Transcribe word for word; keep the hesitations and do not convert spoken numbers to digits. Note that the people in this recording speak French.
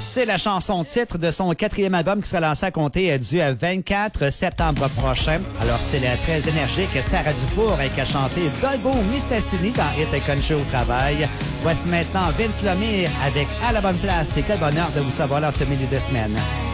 C'est la chanson titre de son quatrième album qui sera lancé à compter du vingt-quatre septembre prochain. Alors, c'est la très énergique Sarah Dufour qui a chanté Dolbo Mistassini dans Hit Country au travail. Voici maintenant Vince Lemire avec À la bonne place. Et quel bonheur de vous savoir là ce milieu de semaine.